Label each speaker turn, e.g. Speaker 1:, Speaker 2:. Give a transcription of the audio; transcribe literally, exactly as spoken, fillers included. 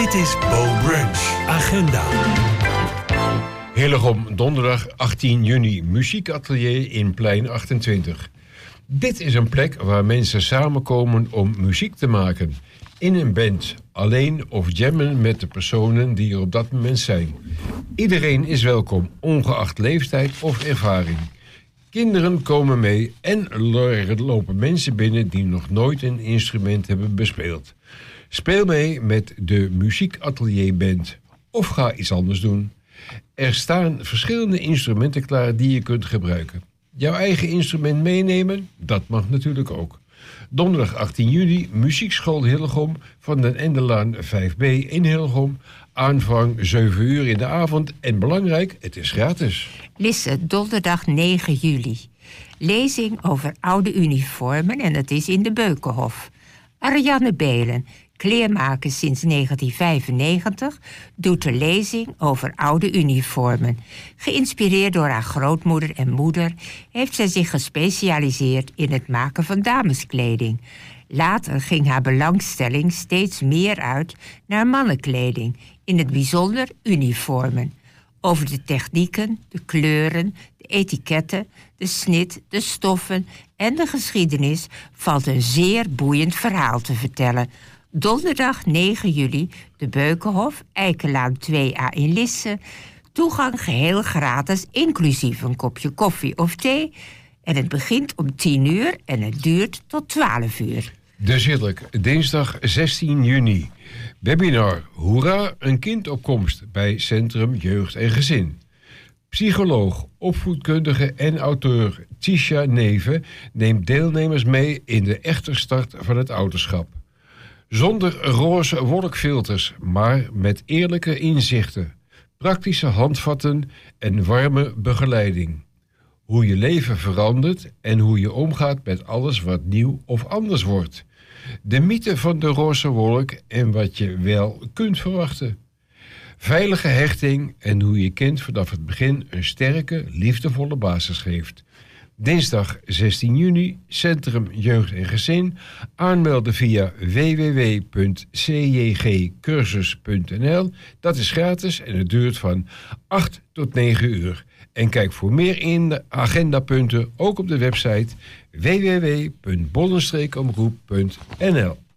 Speaker 1: Dit is Bo Brunch. Agenda.
Speaker 2: Hillegom, donderdag achttien juni, muziekatelier in Plein achtentwintig. Dit is een plek waar mensen samenkomen om muziek te maken. In een band, alleen of jammen met de personen die er op dat moment zijn. Iedereen is welkom, ongeacht leeftijd of ervaring. Kinderen komen mee en er lopen mensen binnen die nog nooit een instrument hebben bespeeld. Speel mee met de muziekatelierband of ga iets anders doen. Er staan verschillende instrumenten klaar die je kunt gebruiken. Jouw eigen instrument meenemen, dat mag natuurlijk ook. Donderdag achttien juni, Muziekschool Hillegom van den Endelaan vijf B in Hillegom. Aanvang zeven uur in de avond en belangrijk, het is gratis.
Speaker 3: Lisse, donderdag negen juli. Lezing over oude uniformen en dat is in de Beukenhof. Ariane Belen, kleermaker sinds negentien vijfennegentig, doet de lezing over oude uniformen. Geïnspireerd door haar grootmoeder en moeder heeft zij zich gespecialiseerd in het maken van dameskleding. Later ging haar belangstelling steeds meer uit naar mannenkleding, in het bijzonder uniformen. Over de technieken, de kleuren, de etiketten, de snit, de stoffen en de geschiedenis valt een zeer boeiend verhaal te vertellen. Donderdag negen juli, de Beukenhof, Eikelaan twee A in Lisse. Toegang geheel gratis, inclusief een kopje koffie of thee. En het begint om tien uur en het duurt tot twaalf uur.
Speaker 2: De Zilk, dinsdag zestien juni. Webinar Hoera, een kind op komst bij Centrum Jeugd en Gezin. Psycholoog, opvoedkundige en auteur Tisha Neven neemt deelnemers mee in de echte start van het ouderschap. Zonder roze wolkfilters, maar met eerlijke inzichten, praktische handvatten en warme begeleiding. Hoe je leven verandert en hoe je omgaat met alles wat nieuw of anders wordt. De mythe van de roze wolk en wat je wel kunt verwachten. Veilige hechting en hoe je kind vanaf het begin een sterke, liefdevolle basis geeft. Dinsdag zestien juni, Centrum Jeugd en Gezin. Aanmelden via w w w punt c j g cursus punt n l. Dat is gratis en het duurt van acht tot negen uur. En kijk voor meer in de agendapunten ook op de website w w w punt bollenstreekomroep punt n l.